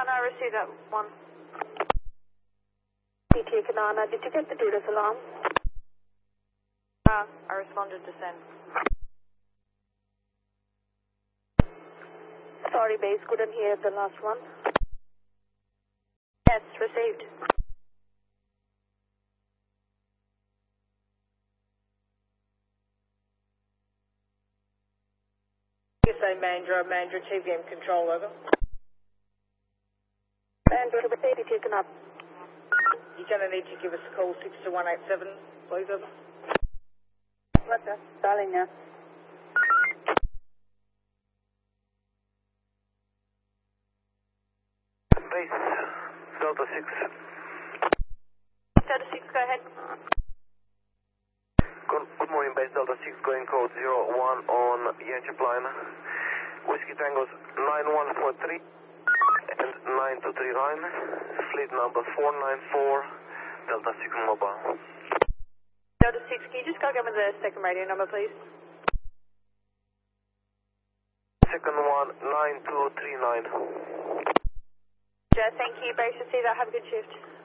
Kanana, I received that one. DT Kanana, did you get the DDoS alarm? I responded to send. Sorry, base, couldn't hear the last one. Yes, received. USA Mandra, Chief Game Control, over. Mandra, DT Kanana. You're going to need to give us a call 62187, please, over. Roger, darling, now. Base, Delta 6. Delta 6, go ahead. Good morning, base Delta 6, going code 01 on Yanchep line. Whiskey Tangos 9143 and 923 line. Fleet number 494, Delta 6 mobile. Delta 6, can you just go get me the second radio number, please? Second one, 9239. Thank you. Base received. Have a good shift.